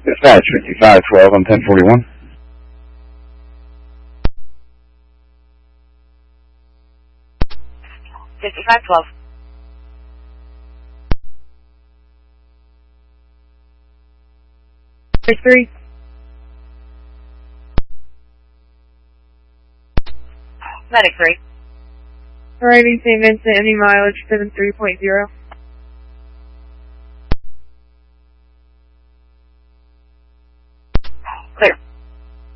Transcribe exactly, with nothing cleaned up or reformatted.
Dispatch fifty-five twelve on ten forty-one. fifty-five twelve. three. Medic three. Arriving Saint Vincent, any mileage seven three point zero.